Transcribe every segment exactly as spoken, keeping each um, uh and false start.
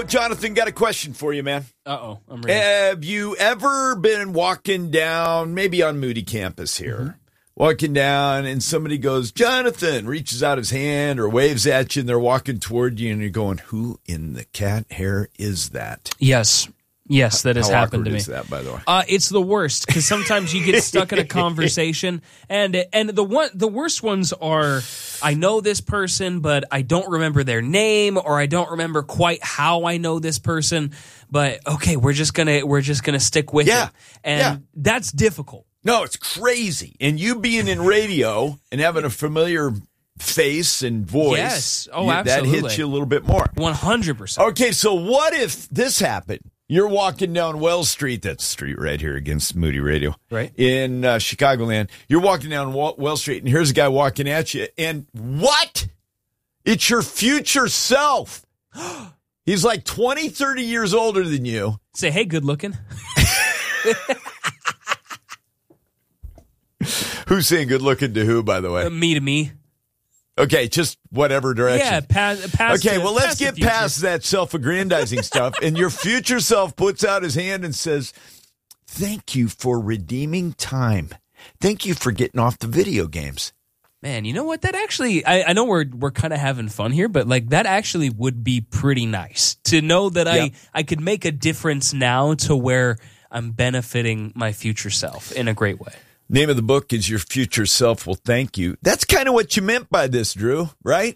Jonathan, got a question for you, man. Uh-oh, I'm ready. Have you ever been walking down, maybe on Moody campus here, mm-hmm. walking down, and somebody goes, Jonathan, reaches out his hand or waves at you, and they're walking toward you, and you're going, who in the cat hair is that? Yes. Yes, that has How happened to me. Is that, by the way? Uh, it's the worst because sometimes you get stuck in a conversation, and and the one the worst ones are I know this person, but I don't remember their name, or I don't remember quite how I know this person. But okay, we're just gonna we're just gonna stick with yeah. it, and yeah. that's difficult. No, it's crazy, and you being in radio and having a familiar face and voice, yes, oh, you, absolutely, that hits you a little bit more. One hundred percent. Okay, so what if this happened? You're walking down Wells Street, that's the street right here against Moody Radio, right in uh, Chicagoland. You're walking down Wells Street, and here's a guy walking at you, and what? It's your future self. He's like twenty, thirty years older than you. Say, hey, good looking. Who's saying good looking to who, by the way? Uh, me to me. Okay, just whatever direction. Yeah, pass. pass okay, the, well, let's pass get past that self-aggrandizing stuff. And your future self puts out his hand and says, thank you for redeeming time. Thank you for getting off the video games. Man, you know what? That actually, I, I know we're we're kind of having fun here, but like that actually would be pretty nice to know that yeah. I, I could make a difference now to where I'm benefiting my future self in a great way. Name of the book is Your Future Self Will Thank You. That's kind of what you meant by this, Drew, right?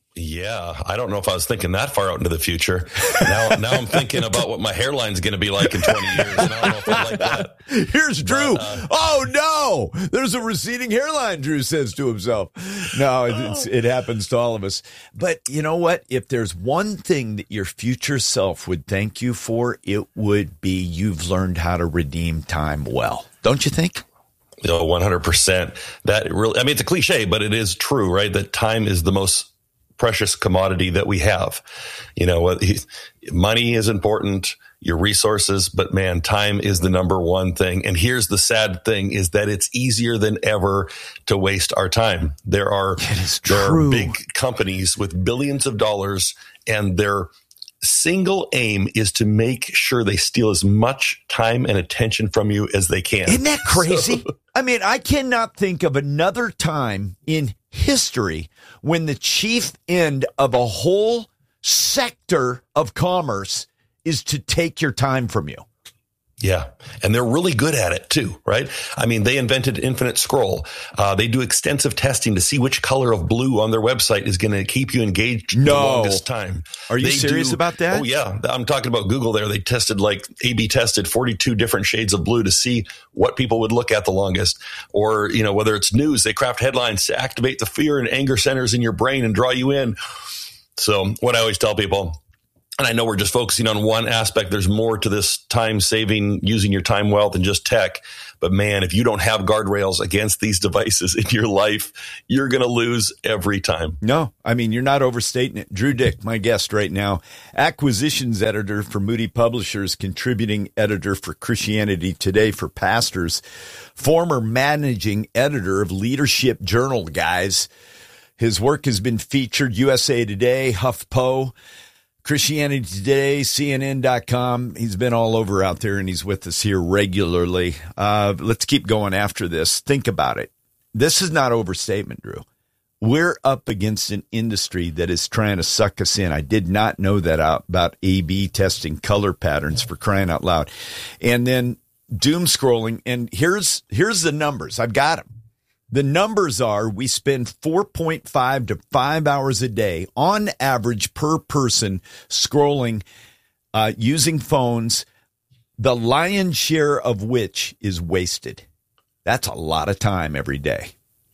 Yeah, I don't know if I was thinking that far out into the future. Now, now I'm thinking about what my hairline's going to be like in twenty years, and I don't know if I like that. Here's Drew. But, uh, oh, no, there's a receding hairline, Drew says to himself. No, it's, it happens to all of us. But you know what? If there's one thing that your future self would thank you for, it would be you've learned how to redeem time well. Don't you think? You know, one hundred percent. That really, I mean, it's a cliche, but it is true, right? That time is the most precious commodity that we have. You know, money is important, your resources, but man, time is the number one thing. And here's the sad thing is that it's easier than ever to waste our time. There are, there are big companies with billions of dollars, and their single aim is to make sure they steal as much time and attention from you as they can. Isn't that crazy? So, I mean, I cannot think of another time in history when the chief end of a whole sector of commerce is to take your time from you. Yeah. And they're really good at it too, right? I mean, they invented infinite scroll. Uh, they do extensive testing to see which color of blue on their website is going to keep you engaged no. the longest time. Are you they serious do, about that? Oh yeah. I'm talking about Google there. They tested like A B tested forty-two different shades of blue to see what people would look at the longest. Or, you know, whether it's news, they craft headlines to activate the fear and anger centers in your brain and draw you in. So what I always tell people, and I know we're just focusing on one aspect. There's more to this time saving, using your time well than just tech. But man, if you don't have guardrails against these devices in your life, you're going to lose every time. No, I mean, you're not overstating it. Drew Dick, my guest right now, acquisitions editor for Moody Publishers, contributing editor for Christianity Today for pastors, former managing editor of Leadership Journal, guys. His work has been featured U S A Today, HuffPo, Christianity Today, C N N dot com. He's been all over out there, and he's with us here regularly. Uh, let's keep going after this. Think about it. This is not overstatement, Drew. We're up against an industry that is trying to suck us in. I did not know that about A B testing color patterns, for crying out loud. And then doom scrolling. And here's here's the numbers. I've got them. The numbers are we spend four point five to five hours a day on average per person scrolling, uh, using phones, the lion's share of which is wasted. That's a lot of time every day.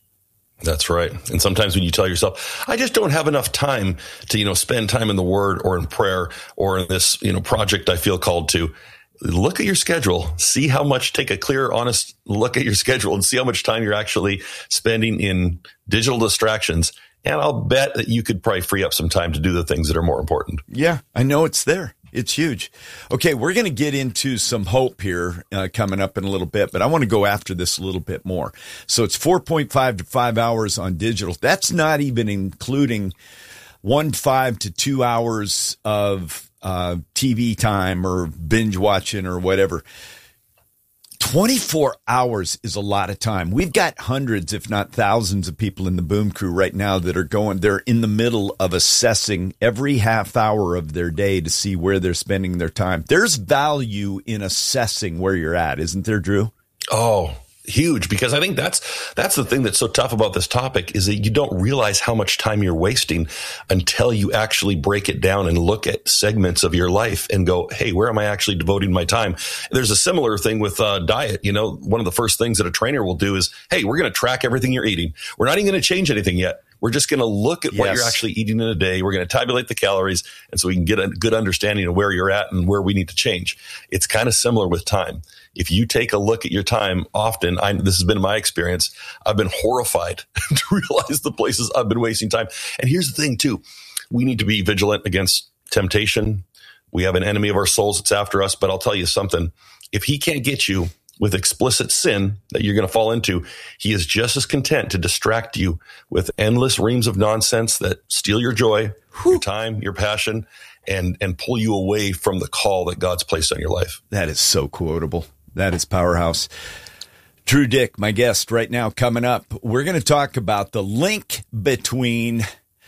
That's right. And sometimes when you tell yourself, I just don't have enough time to, you know, spend time in the Word or in prayer or in this, you know, project I feel called to, look at your schedule, see how much, take a clear, honest look at your schedule and see how much time you're actually spending in digital distractions. And I'll bet that you could probably free up some time to do the things that are more important. Yeah, I know it's there. It's huge. Okay, we're going to get into some hope here uh, coming up in a little bit, but I want to go after this a little bit more. So it's four point five to five hours on digital. That's not even including one, five to two hours of uh, T V time or binge watching or whatever. twenty-four hours is a lot of time. We've got hundreds, if not thousands of people in the Boom Crew right now that are going, they're in the middle of assessing every half hour of their day to see where they're spending their time. There's value in assessing where you're at, isn't there, Drew? Oh, huge, because I think that's that's the thing that's so tough about this topic is that you don't realize how much time you're wasting until you actually break it down and look at segments of your life and go, hey, where am I actually devoting my time? There's a similar thing with uh, diet. You know, one of the first things that a trainer will do is, hey, we're going to track everything you're eating. We're not even going to change anything yet. We're just going to look at yes. what you're actually eating in a day. We're going to tabulate the calories, and so we can get a good understanding of where you're at and where we need to change. It's kind of similar with time. If you take a look at your time often, I, this has been my experience, I've been horrified to realize the places I've been wasting time. And here's the thing, too. We need to be vigilant against temptation. We have an enemy of our souls that's after us, but I'll tell you something. If he can't get you with explicit sin that you're going to fall into, he is just as content to distract you with endless reams of nonsense that steal your joy, Whew. your time, your passion, and and pull you away from the call that God's placed on your life. That is so quotable. That is powerhouse. Drew Dyck, my guest right now, coming up. We're going to talk about the link between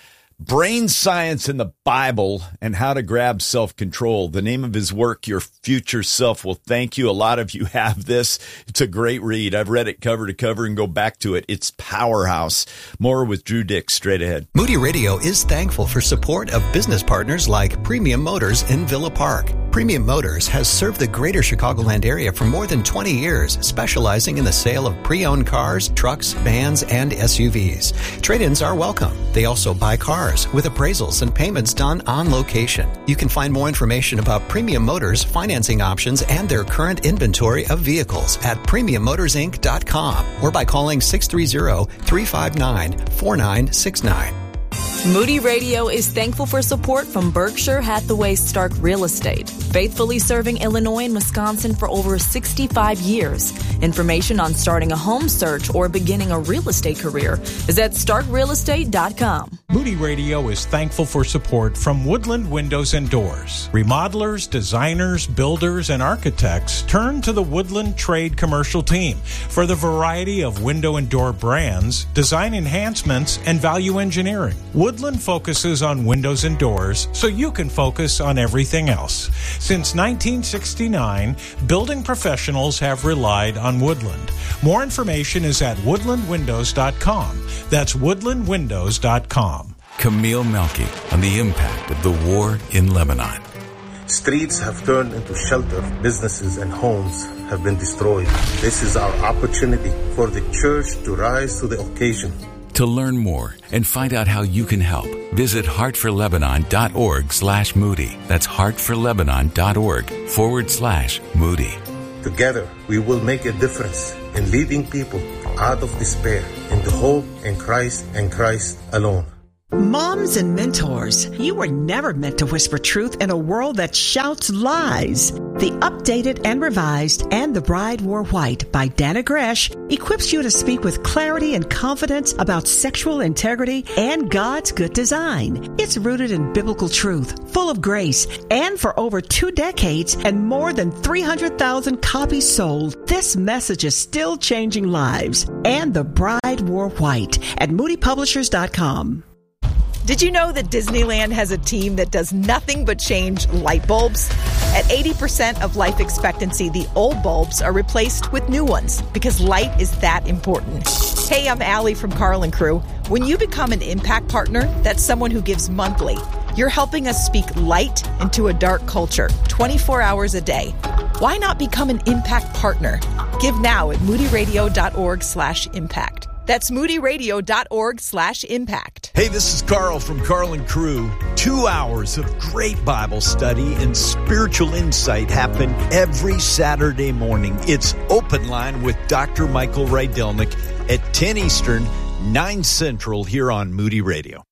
brain science and the Bible and how to grab self-control. The name of his work, Your Future Self Will Thank You. A lot of you have this. It's a great read. I've read it cover to cover and go back to it. It's powerhouse. More with Drew Dyck straight ahead. Moody Radio is thankful for support of business partners like Premium Motors in Villa Park. Premium Motors has served the greater Chicagoland area for more than twenty years, specializing in the sale of pre-owned cars, trucks, vans, and S U Vs. Trade-ins are welcome. They also buy cars with appraisals and payments done on location. You can find more information about Premium Motors financing options and their current inventory of vehicles at premium motors inc dot com or by calling six three zero, three five nine, four nine six nine. Moody Radio is thankful for support from Berkshire Hathaway Stark Real Estate, faithfully serving Illinois and Wisconsin for over sixty-five years. Information on starting a home search or beginning a real estate career is at stark real estate dot com. Moody Radio is thankful for support from Woodland Windows and Doors. Remodelers, designers, builders, and architects turn to the Woodland Trade Commercial Team for the variety of window and door brands, design enhancements, and value engineering. Woodland focuses on windows and doors so you can focus on everything else. Since nineteen sixty-nine, building professionals have relied on Woodland. More information is at woodland windows dot com. That's woodland windows dot com. Camille Melky on the impact of the war in Lebanon. Streets have turned into shelter. Businesses and homes have been destroyed. This is our opportunity for the church to rise to the occasion. To learn more and find out how you can help, visit heartforlebanon.org slash Moody. That's heartforlebanon.org forward slash Moody. Together, we will make a difference in leading people out of despair into hope in Christ and Christ alone. Moms and mentors, you were never meant to whisper truth in a world that shouts lies. The updated and revised And the Bride Wore White by Dana Gresh equips you to speak with clarity and confidence about sexual integrity and God's good design. It's rooted in biblical truth, full of grace, and for over two decades and more than three hundred thousand copies sold, this message is still changing lives. And the Bride Wore White at moody publishers dot com. Did you know that Disneyland has a team that does nothing but change light bulbs? At eighty percent of life expectancy, the old bulbs are replaced with new ones because light is that important. Hey, I'm Allie from Carl and Crew. When you become an Impact Partner, that's someone who gives monthly. You're helping us speak light into a dark culture, twenty-four hours a day. Why not become an Impact Partner? Give now at moody radio dot org slash impact. That's moody radio dot org slash impact. Hey, this is Carl from Carl and Crew. Two hours of great Bible study and spiritual insight happen every Saturday morning. It's Open Line with Doctor Michael Rydelnik at ten Eastern, nine Central here on Moody Radio.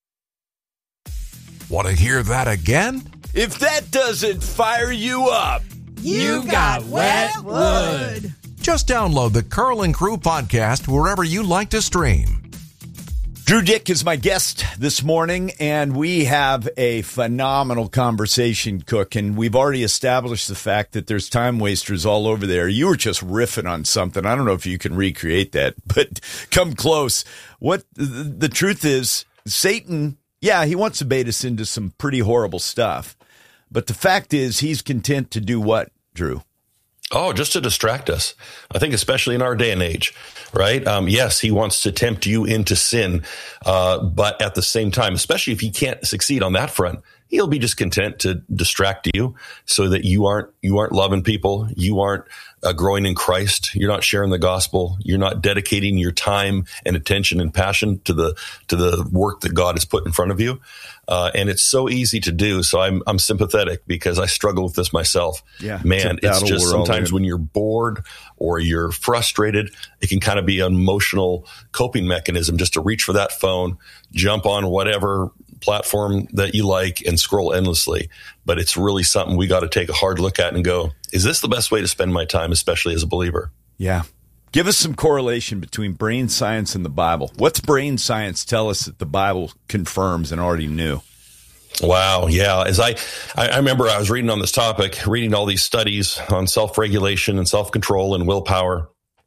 Want to hear that again? If that doesn't fire you up, You got wet wood. Just download the Carl and Crew podcast wherever you like to stream. Drew Dick is my guest this morning, and we have a phenomenal conversation cooking. We've already established the fact that there's time wasters all over there. You were just riffing on something. I don't know if you can recreate that, but come close. What the truth is, Satan, yeah, he wants to bait us into some pretty horrible stuff. But the fact is, he's content to do what, Drew? Oh, just to distract us. I think especially in our day and age, right? Um, yes, he wants to tempt you into sin, uh, but at the same time, especially if he can't succeed on that front, he'll be just content to distract you so that you aren't you aren't loving people, you aren't uh, growing in Christ, you're not sharing the gospel, you're not dedicating your time and attention and passion to the to the work that God has put in front of you. Uh, and it's so easy to do. So I'm I'm sympathetic because I struggle with this myself. Yeah, man, it's, it's just sometimes when you're bored or you're frustrated, it can kind of be an emotional coping mechanism just to reach for that phone, jump on whatever platform that you like and scroll endlessly. But it's really something we got to take a hard look at and go, is this the best way to spend my time, especially as a believer? Yeah. Give us some correlation between brain science and the Bible. What's brain science tell us that the Bible confirms and already knew? Wow. Yeah. As I, I remember I was reading on this topic, reading all these studies on self-regulation and self-control and willpower.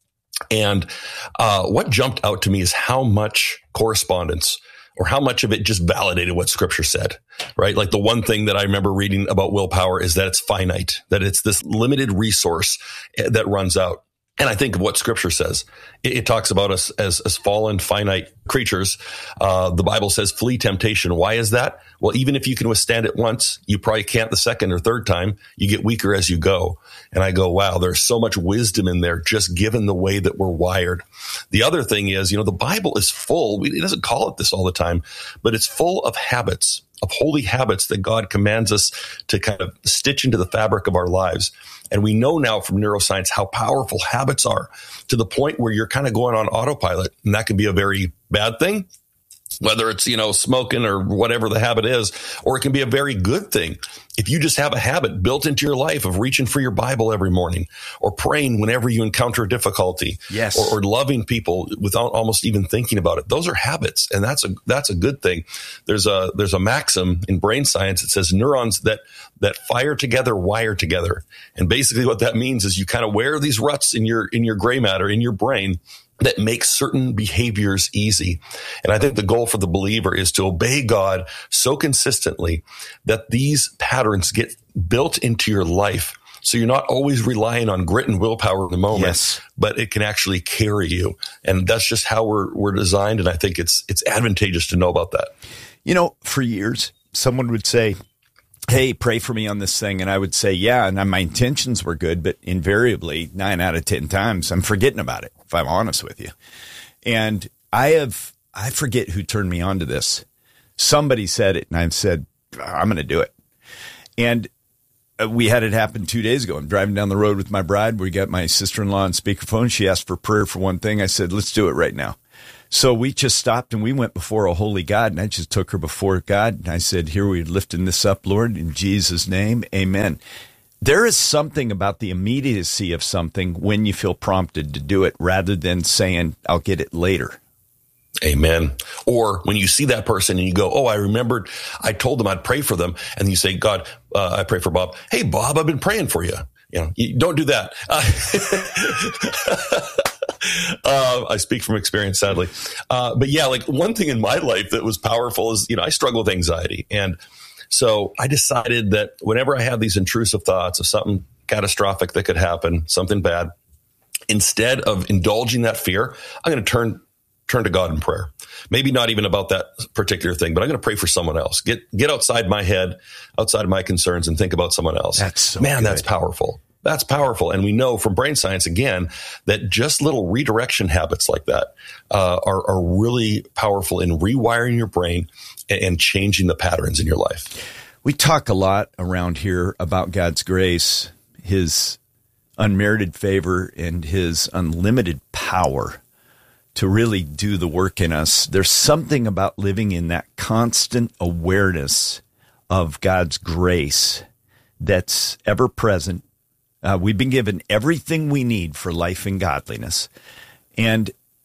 And uh, what jumped out to me is how much correspondence or how much of it just validated what Scripture said, right? Like the one thing that I remember reading about willpower is that it's finite, that it's this limited resource that runs out. And I think of what Scripture says. It, it talks about us as, as fallen, finite creatures. Uh, the Bible says, flee temptation. Why is that? Well, even if you can withstand it once, you probably can't the second or third time. You get weaker as you go. And I go, wow, there's so much wisdom in there, just given the way that we're wired. The other thing is, you know, the Bible is full. It doesn't call it this all the time, but it's full of habits, of holy habits that God commands us to kind of stitch into the fabric of our lives. And we know now from neuroscience how powerful habits are, to the point where you're kind of going on autopilot. And that can be a very bad thing, whether it's, you know, smoking or whatever the habit is, or it can be a very good thing. If you just have a habit built into your life of reaching for your Bible every morning, or praying whenever you encounter difficulty, yes, or, or loving people without almost even thinking about it, those are habits, and that's a that's a good thing. There's a there's a maxim in brain science that says neurons that that fire together wire together, and basically what that means is you kind of wear these ruts in your in your gray matter in your brain that makes certain behaviors easy. And I think the goal for the believer is to obey God so consistently that these patterns get built into your life. So you're not always relying on grit and willpower in the moment, yes, but it can actually carry you. And that's just how we're we're designed. And I think it's it's advantageous to know about that. You know, for years, someone would say, hey, pray for me on this thing. And I would say, yeah. And my intentions were good, but invariably nine out of ten times I'm forgetting about it, if I'm honest with you. And I have, I forget who turned me on to this. Somebody said it and I said, I'm going to do it. And we had it happen two days ago. I'm driving down the road with my bride. We got my sister-in-law on speakerphone. She asked for prayer for one thing. I said, let's do it right now. So we just stopped and we went before a holy God, and I just took her before God. And I said, here we're lifting this up, Lord, in Jesus' name, amen. There is something about the immediacy of something when you feel prompted to do it rather than saying, I'll get it later. Amen. Or when you see that person and you go, oh, I remembered I told them I'd pray for them. And you say, God, uh, I pray for Bob. Hey, Bob, I've been praying for you. You know, you don't do that. Uh, Uh, I speak from experience, sadly. Uh, but yeah, like one thing in my life that was powerful is, you know, I struggle with anxiety. And so I decided that whenever I have these intrusive thoughts of something catastrophic that could happen, something bad, instead of indulging that fear, I'm going to turn turn to God in prayer. Maybe not even about that particular thing, but I'm going to pray for someone else. Get get outside my head, outside of my concerns, and think about someone else. That's so Man, good. That's powerful. That's powerful. And we know from brain science, again, that just little redirection habits like that uh, are, are really powerful in rewiring your brain and, and changing the patterns in your life. We talk a lot around here about God's grace, his unmerited favor, and his unlimited power to really do the work in us. There's something about living in that constant awareness of God's grace that's ever present. Uh, we've been given everything we need for life and godliness. And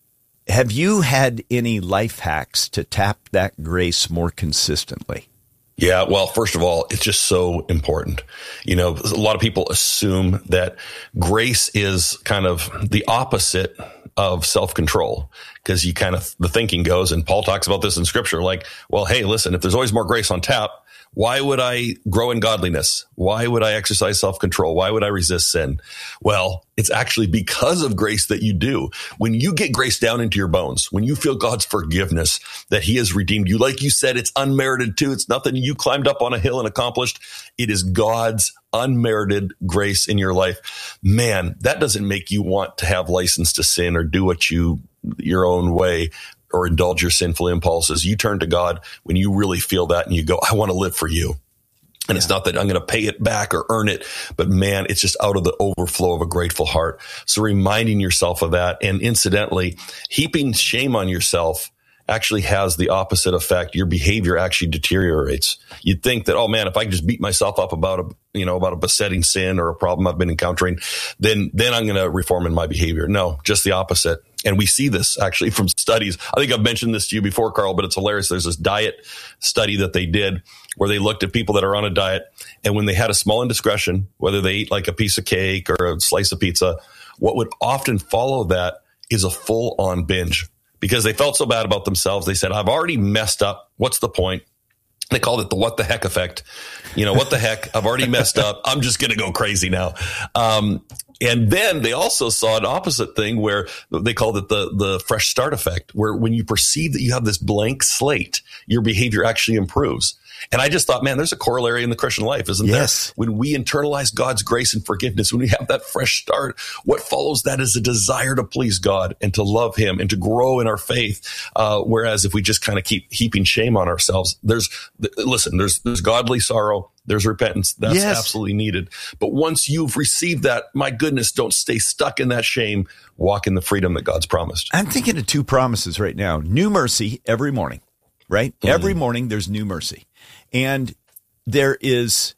Have you had any life hacks to tap that grace more consistently? Yeah, well, first of all, it's just so important. You know, a lot of people assume that grace is kind of the opposite of self-control, because you kind of, the thinking goes, and Paul talks about this in scripture, like, well, hey, listen, if there's always more grace on tap, why would I grow in godliness? Why would I exercise self-control? Why would I resist sin? Well, it's actually because of grace that you do. When you get grace down into your bones, when you feel God's forgiveness, that he has redeemed you, like you said, it's unmerited too. It's nothing you climbed up on a hill and accomplished. It is God's unmerited grace in your life. Man, that doesn't make you want to have license to sin or do what you, your own way, or indulge your sinful impulses. You turn to God when you really feel that and you go, I want to live for you. And yeah. It's not that I'm going to pay it back or earn it, but man, it's just out of the overflow of a grateful heart. So reminding yourself of that, and incidentally, heaping shame on yourself actually has the opposite effect. Your behavior actually deteriorates. You'd think that, oh man, if I can just beat myself up about a, you know, about a besetting sin or a problem I've been encountering, then, then I'm going to reform in my behavior. No, just the opposite. And we see this actually from studies. I think I've mentioned this to you before, Carl, but it's hilarious. There's this diet study that they did where they looked at people that are on a diet, and when they had a small indiscretion, whether they eat like a piece of cake or a slice of pizza, what would often follow that is a full-on binge, because they felt so bad about themselves. They said, I've already messed up. What's the point? They called it the what the heck effect. You know, what the heck? I've already messed up. I'm just going to go crazy now. Um, and then they also saw an opposite thing where they called it the, the fresh start effect, where when you perceive that you have this blank slate, your behavior actually improves. And I just thought, man, there's a corollary in the Christian life, isn't yes. there? When we internalize God's grace and forgiveness, when we have that fresh start, what follows that is a desire to please God and to love him and to grow in our faith. Uh, whereas if we just kind of keep heaping shame on ourselves, there's, listen, there's, there's godly sorrow. There's repentance. That's yes. absolutely needed. But once you've received that, my goodness, don't stay stuck in that shame. Walk in the freedom that God's promised. I'm thinking of two promises right now. New mercy every morning, right? Mm. Every morning there's new mercy. And there is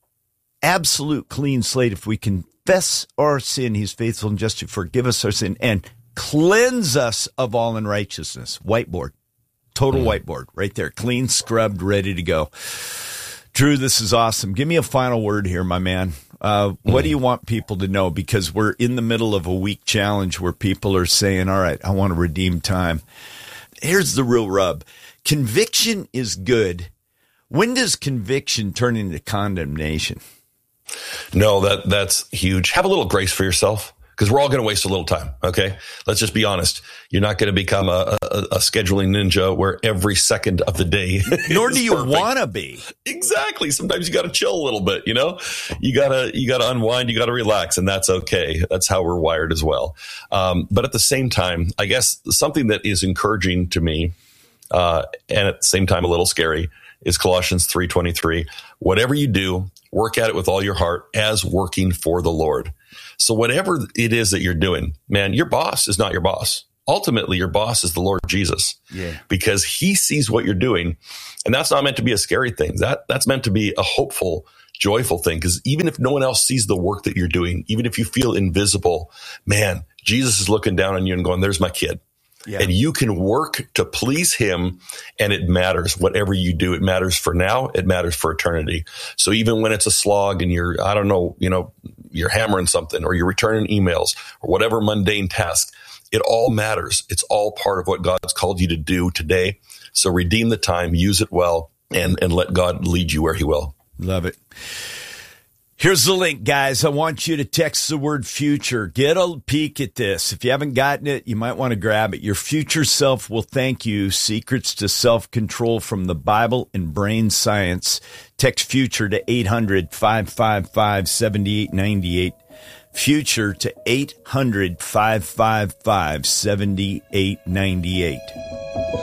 absolute clean slate. If we confess our sin, he's faithful and just to forgive us our sin and cleanse us of all unrighteousness. Whiteboard, total mm. whiteboard right there. Clean, scrubbed, ready to go. Drew, this is awesome. Give me a final word here, my man. Uh, what mm. do you want people to know? Because we're in the middle of a week challenge where people are saying, all right, I want to redeem time. Here's the real rub. Conviction is good. When does conviction turn into condemnation? No, that that's huge. Have a little grace for yourself, because we're all going to waste a little time. Okay, let's just be honest. You're not going to become a, a, a scheduling ninja where every second of the day. Nor do you want to be. Exactly. Sometimes you got to chill a little bit. You know, you gotta you gotta unwind. You got to relax, and that's okay. That's how we're wired as well. Um, but at the same time, I guess something that is encouraging to me, uh, and at the same time a little scary, is Colossians three twenty-three. Whatever you do, work at it with all your heart as working for the Lord. So whatever it is that you're doing, man, your boss is not your boss. Ultimately, your boss is the Lord Jesus. Yeah. Because he sees what you're doing. And that's not meant to be a scary thing. That that's meant to be a hopeful, joyful thing. Because even if no one else sees the work that you're doing, even if you feel invisible, man, Jesus is looking down on you and going, there's my kid. Yeah. And you can work to please him, and it matters. Whatever you do, it matters for now. It matters for eternity. So even when it's a slog and you're, I don't know, you know, you're hammering something or you're returning emails or whatever mundane task, it all matters. It's all part of what God's called you to do today. So redeem the time, use it well, and, and let God lead you where he will. Love it. Here's the link, guys. I want you to text the word future. Get a peek at this. If you haven't gotten it, you might want to grab it. Your future self will thank you. Secrets to self-control from the Bible and brain science. Text future to eight hundred, five five five, seven eight nine eight. Future to eight hundred, five five five, seven eight nine eight.